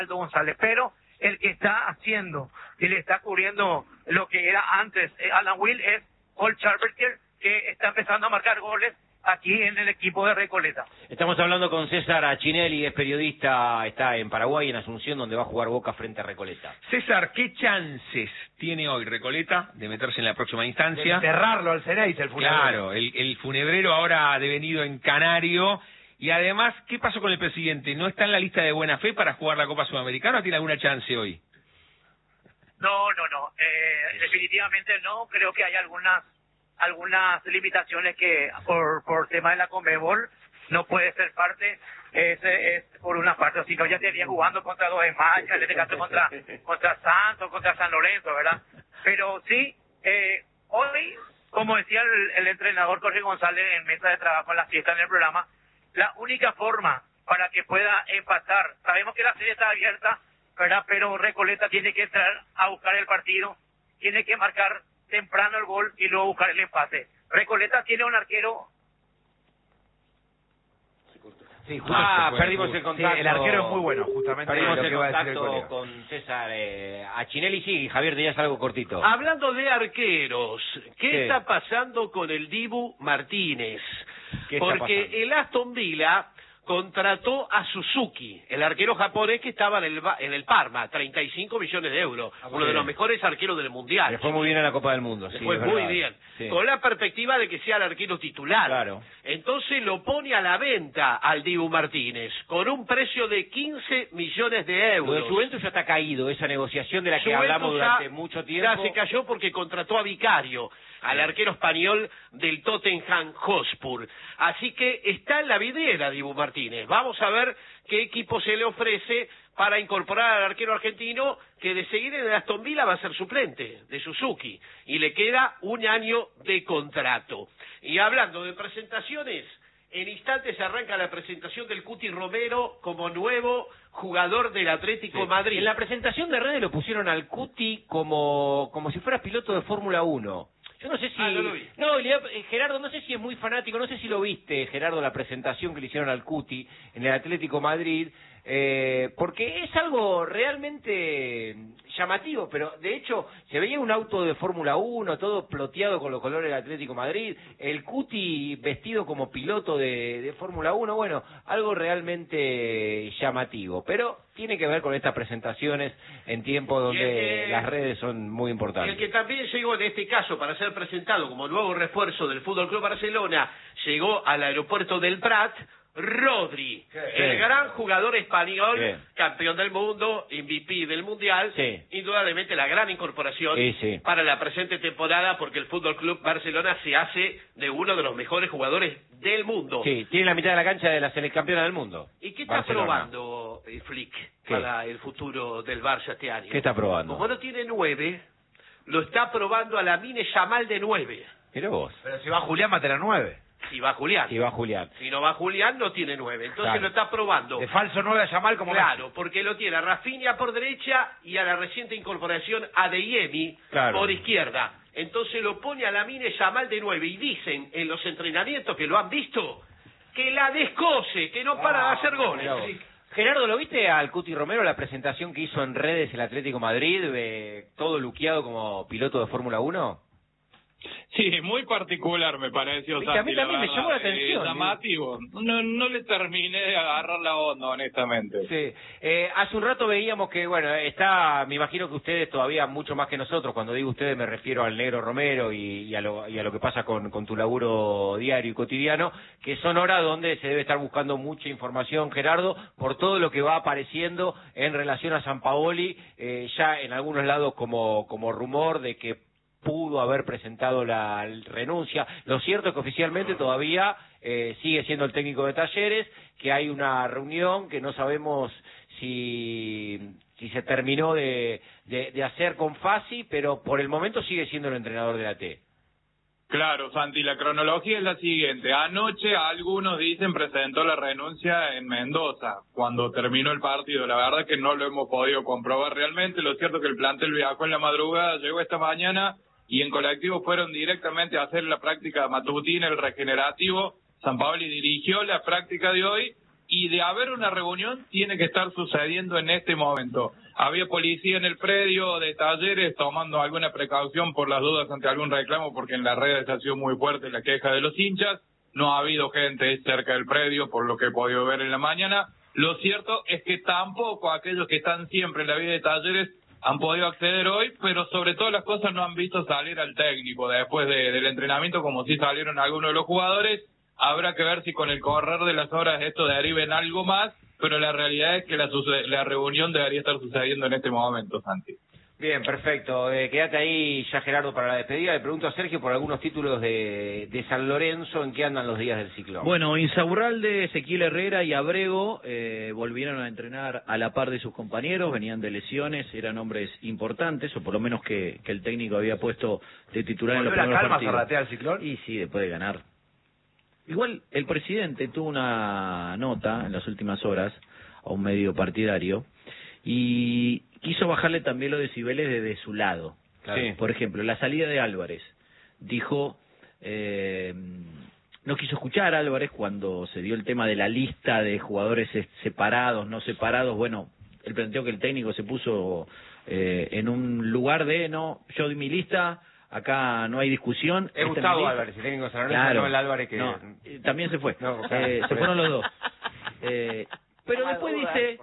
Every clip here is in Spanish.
González, pero el que está haciendo y le está cubriendo lo que era antes Alan Will es Paul Charberger, que está empezando a marcar goles aquí en el equipo de Recoleta. Estamos hablando con César Achinelli, es periodista, está en Paraguay, en Asunción, donde va a jugar Boca frente a Recoleta. César, ¿qué chances tiene hoy Recoleta de meterse en la próxima instancia? De enterrarlo al Ceneice, el funebrero. Claro, el funebrero ahora ha devenido en Canario. Y además, ¿qué pasó con el presidente? ¿No está en la lista de buena fe para jugar la Copa Sudamericana o tiene alguna chance hoy? No, definitivamente no. Creo que hay algunas limitaciones que por tema de la Conmebol no puede ser parte. Es por una parte, si no ya estaría jugando contra dos de Mayo, en este caso contra Santos, contra San Lorenzo, ¿verdad? Pero sí, hoy, como decía el entrenador Jorge González en mesa de trabajo en la fiesta en el programa, la única forma para que pueda empatar, sabemos que la serie está abierta, ¿verdad? Pero Recoleta tiene que entrar a buscar el partido, tiene que marcar temprano el gol y luego buscar el empate. Recoleta tiene un arquero. Sí, justo perdimos el contacto. Sí, el arquero es muy bueno, justamente. Perdimos lo el que iba a decir el contacto colega. con César Achinelli. Sí, Javier, tenías algo cortito. Hablando de arqueros, ¿qué Sí. está pasando con el Dibu Martínez? ¿Qué está Porque pasando? el Aston Villa contrató a Suzuki, el arquero japonés que estaba en el Parma, 35 millones de euros, uno de los mejores arqueros del Mundial. Le fue muy bien a la Copa del Mundo. Le Sí, fue es muy verdad. bien, Sí. con la perspectiva de que sea el arquero titular. Claro. Entonces lo pone a la venta al Dibu Martínez, con un precio de 15 millones de Lo de euros. Juventus ya está caído, esa negociación de la que Juventus hablamos ya- durante mucho tiempo. Ya se cayó porque contrató a Vicario, al arquero español del Tottenham Hotspur. Así que está en la vidriera Dibu Martínez. Vamos a ver qué equipo se le ofrece para incorporar al arquero argentino, que de seguir en el Aston Villa va a ser suplente de Suzuki. Y le queda un año de contrato. Y hablando de presentaciones, en instantes arranca la presentación del Cuti Romero como nuevo jugador del Atlético Sí. Madrid. En la presentación de redes lo pusieron al Cuti como si fuera piloto de Fórmula 1. Yo no sé si... no lo vi. No, Gerardo, no sé si es muy fanático, no sé si lo viste, Gerardo, la presentación que le hicieron al Cuti en el Atlético Madrid, porque es algo realmente llamativo, pero de hecho se veía un auto de Fórmula 1, todo ploteado con los colores del Atlético Madrid, el Cuti vestido como piloto de Fórmula 1, bueno, algo realmente llamativo, pero tiene que ver con estas presentaciones en tiempos donde las redes son muy El importantes. que también llegó en este caso para ser presentado como nuevo refuerzo del Fútbol Club Barcelona, llegó al aeropuerto del Prat, Rodri, el gran jugador español, Sí. campeón del mundo, MVP del Mundial, Sí. indudablemente la gran incorporación Sí. para la presente temporada, porque el Fútbol Club Barcelona se hace de uno de los mejores jugadores del mundo. Sí, tiene la mitad de la cancha de la campeona del mundo. ¿Y qué está Barcelona. probando Flick ¿Qué? para el futuro del Barça este año? ¿Qué está probando? Como no tiene 9, lo está probando a Lamine Yamal de 9. Mirá vos. Pero si va Julián, mate la 9. Si va Julián. Y va Julián. Si no va Julián, no tiene 9. Entonces Claro. lo está probando. De falso 9 a Yamal como Claro, porque lo tiene a Rafinha por derecha y a la reciente incorporación a Adeyemi Claro. por izquierda. Entonces lo pone a Lamine Yamal de 9 y dicen en los entrenamientos que lo han visto que la descose, que no para de hacer goles. Mirá vos. Gerardo, ¿lo viste al Cuti Romero, la presentación que hizo en redes el Atlético Madrid, todo luqueado como piloto de Fórmula 1? Sí, muy particular me pareció, Viste, a mí Santi, la también me verdad. llamó la atención, Llamativo. No le terminé de agarrar la onda, honestamente. Sí. Hace un rato veíamos que, bueno, está, me imagino que ustedes todavía mucho más que nosotros, cuando digo ustedes me refiero al Negro Romero y a lo que pasa con tu laburo diario y cotidiano, que son horas donde se debe estar buscando mucha información, Gerardo, por todo lo que va apareciendo en relación a Sampaoli, ya en algunos lados como rumor de que pudo haber presentado la renuncia. Lo cierto es que oficialmente todavía sigue siendo el técnico de Talleres, que hay una reunión que no sabemos si se terminó de hacer con Fassi, pero por el momento sigue siendo el entrenador de la T. Claro, Santi, la cronología es la siguiente. Anoche algunos dicen presentó la renuncia en Mendoza, cuando terminó el partido. La verdad que no lo hemos podido comprobar realmente. Lo cierto es que el plantel viajó en la madrugada, llegó esta mañana y en colectivo fueron directamente a hacer la práctica matutina, el regenerativo. Sampaoli dirigió la práctica de hoy y de haber una reunión tiene que estar sucediendo en este momento. Había policía en el predio de Talleres tomando alguna precaución por las dudas ante algún reclamo, porque en las redes ha sido muy fuerte la queja de los hinchas. No ha habido gente cerca del predio, por lo que he podido ver en la mañana. Lo cierto es que tampoco aquellos que están siempre en la vida de Talleres han podido acceder hoy, pero sobre todas las cosas no han visto salir al técnico después del entrenamiento, como si salieron algunos de los jugadores. Habrá que ver si con el correr de las horas esto derive en algo más, pero la realidad es que la reunión debería estar sucediendo en este momento, Santi. Bien, perfecto. Quédate ahí ya, Gerardo, para la despedida. Le pregunto a Sergio por algunos títulos de San Lorenzo. ¿En qué andan los días del ciclón? Bueno, Insaurralde, Ezequiel Herrera y Abrego volvieron a entrenar a la par de sus compañeros. Venían de lesiones, eran hombres importantes, o por lo menos que el técnico había puesto de titular en los primeros partidos. ¿Volvió la calma al ciclón? Y sí, después de ganar. Igual el presidente tuvo una nota en las últimas horas a un medio partidario y quiso bajarle también los decibeles de su lado. Claro. Sí. Por ejemplo, la salida de Álvarez. Dijo, no quiso escuchar a Álvarez cuando se dio el tema de la lista de jugadores separados, no separados. Bueno, él planteó que el técnico se puso en un lugar de, no, yo di mi lista, acá no hay discusión. Es Gustavo Álvarez, el técnico de San Lorenzo, claro, no el Álvarez que... No, también se fue. No, claro. Se fueron los dos. Pero después dice,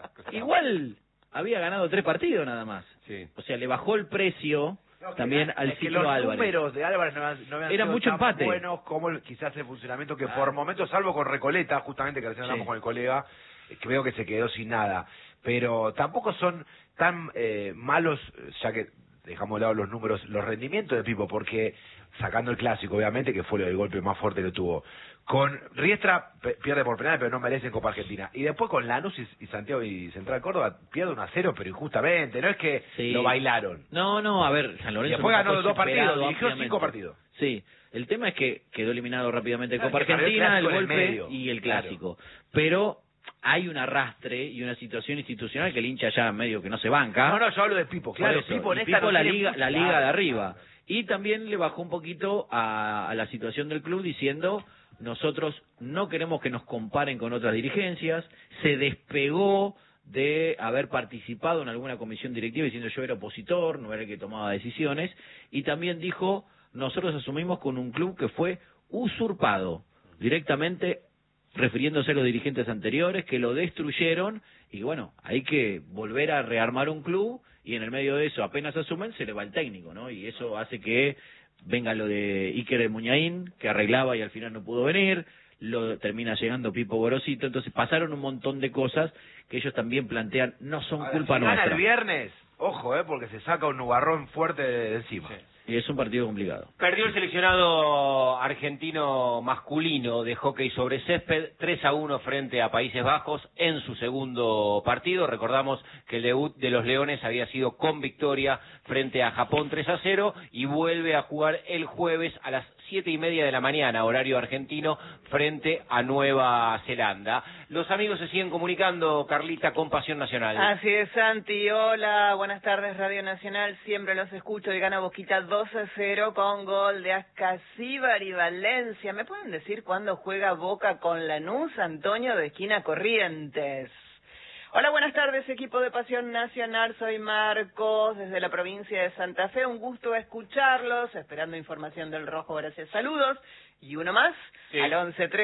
igual había ganado 3 partidos nada más. Sí. O sea, le bajó el precio también al ciclo Álvarez. Los números de Álvarez no habían Era sido mucho tan empate. buenos como quizás el funcionamiento que por momentos, salvo con Recoleta, justamente que recién hablamos con el colega, que veo que se quedó sin nada. Pero tampoco son tan malos, ya que dejamos de lado los números, los rendimientos de Pipo, porque sacando el clásico, obviamente, que fue el golpe más fuerte que tuvo. Con Riestra pierde por penal, pero no merece en Copa Argentina. Y después con Lanús y Santiago y Central Córdoba pierde 1-0, pero injustamente. No es que lo bailaron. No, a ver, San Lorenzo... Y después ganó 2 partidos, dirigió 5 partidos. Sí, el tema es que quedó eliminado rápidamente de Copa que Argentina, el golpe medio, y el clásico. Pero hay un arrastre y una situación institucional que el hincha ya medio que no se banca. No, yo hablo de Pipo, claro. Pipo en esta la liga de arriba. Y también le bajó un poquito a la situación del club diciendo, nosotros no queremos que nos comparen con otras dirigencias. Se despegó de haber participado en alguna comisión directiva diciendo yo era opositor, no era el que tomaba decisiones. Y también dijo, nosotros asumimos con un club que fue usurpado directamente, refiriéndose a los dirigentes anteriores que lo destruyeron, y bueno, hay que volver a rearmar un club, y en el medio de eso apenas asumen, se le va el técnico, ¿no? Y eso hace que venga lo de Iker de Muñain, que arreglaba y al final no pudo venir, lo termina llegando Pipo Gorosito, entonces pasaron un montón de cosas que ellos también plantean, no son culpa nuestra. Gana el viernes, ojo, porque se saca un nubarrón fuerte de encima. Sí. Y es un partido complicado. Perdió el seleccionado argentino masculino de hockey sobre césped 3-1 frente a Países Bajos en su segundo partido. Recordamos que el debut de los Leones había sido con victoria frente a Japón 3-0 y vuelve a jugar el jueves a las 7:30 de la mañana, horario argentino, frente a Nueva Zelanda. Los amigos se siguen comunicando, Carlita, con Pasión Nacional. Así es, Santi. Hola, buenas tardes, Radio Nacional. Siempre los escucho y gana Boquita 2-0 con gol de Ascasíbar y Valencia. ¿Me pueden decir cuándo juega Boca con Lanús, Antonio, de esquina Corrientes? Hola, buenas tardes, equipo de Pasión Nacional. Soy Marcos, desde la provincia de Santa Fe. Un gusto escucharlos, esperando información del Rojo. Gracias, saludos. Y uno más, sí, al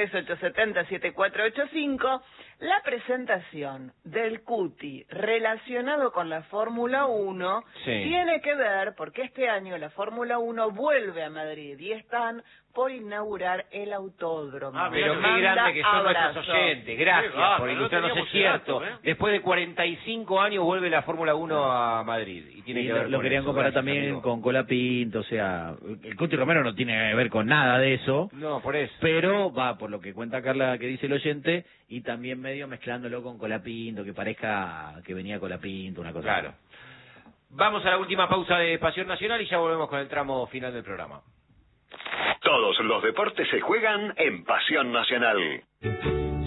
11-3870-7485. La presentación del Cuti relacionado con la Fórmula 1 tiene que ver porque este año la Fórmula 1 vuelve a Madrid y están por inaugurar el autódromo. Pero qué grande que son nuestros oyentes. Gracias por ilustrarnos. Es cierto, después de 45 años vuelve la Fórmula 1 a Madrid. Y tiene que ver lo querían comparar también con Colapinto, o sea, el Cuti Romero no tiene que ver con nada de eso. No, por eso. Pero va por lo que cuenta Carla, que dice el oyente, y también medio mezclándolo con Colapinto, que parezca que venía Colapinto, una cosa. Claro. Vamos a la última pausa de Pasión Nacional y ya volvemos con el tramo final del programa. Todos los deportes se juegan en Pasión Nacional.